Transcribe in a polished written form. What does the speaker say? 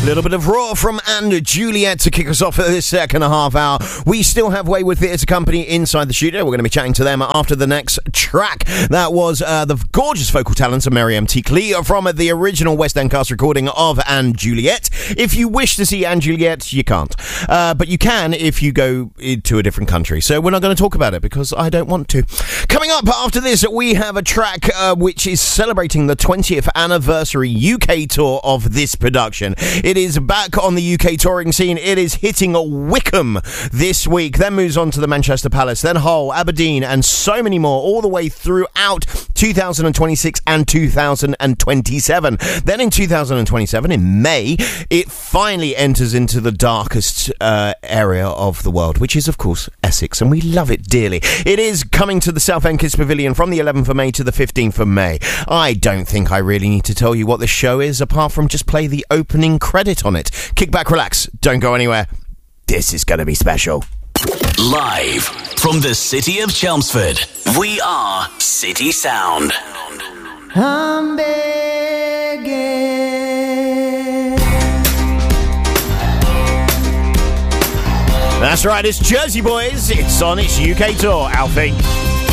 A little bit of Raw from And Juliet to kick us off for this second half hour. We still have Wayward Theatre Company inside the studio. We're going to be chatting to them after the next track. That was the gorgeous vocal talents of Miriam T. Clee from the original West End cast recording of And Juliet. If you wish to see And Juliet, you can't. But you can if you go to a different country. So we're not going to talk about it because I don't want to. Coming up after this, we have a track which is celebrating the 20th anniversary UK tour of this production. It is back on the UK touring scene. It is hitting Wickham this week, then moves on to the Manchester Palace, then Hull, Aberdeen, and so many more, all the way throughout 2026 and 2027. Then in 2027, in May, it finally enters into the darkest area of the world, which is, of course, Essex, and we love it dearly. It is coming to the Southend Kids Pavilion from the 11th of May to the 15th of May. I don't think I really need to tell you what the show is, apart from just play the opening credit on it. Kick back, relax, don't go anywhere. This is going to be special. Live from the city of Chelmsford, we are City Sound. I'm begging. That's right, it's Jersey Boys. It's on its UK tour, Alfie.